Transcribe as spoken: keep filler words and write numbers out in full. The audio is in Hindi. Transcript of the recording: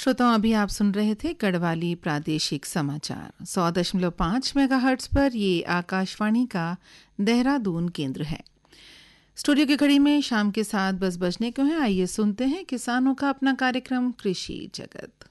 श्रोताओं, अभी आप सुन रहे थे गढ़वाली प्रादेशिक समाचार सौ दशमलव पाँच मेगाहर्ट्ज पर। ये आकाशवाणी का देहरादून केंद्र है। स्टूडियो की घड़ी में शाम के सात बज बजने को हैं। आइए सुनते हैं किसानों का अपना कार्यक्रम कृषि जगत।